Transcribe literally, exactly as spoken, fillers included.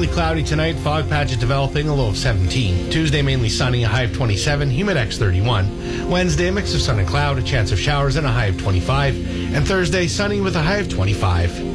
Partly cloudy tonight, fog patches developing, a low of seventeen. Tuesday, mainly sunny, a high of twenty-seven, humidex thirty-one. Wednesday, a mix of sun and cloud, a chance of showers, and a high of twenty-five. And Thursday, sunny with a high of twenty-five.